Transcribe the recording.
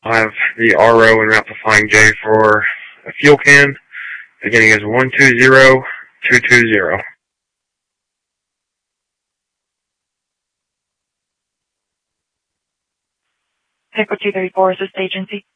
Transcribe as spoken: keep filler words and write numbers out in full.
I'll have the R O and route to Flying J for a fuel can. Beginning is one two zero two two zero. Echo two thirty-four, assist agency.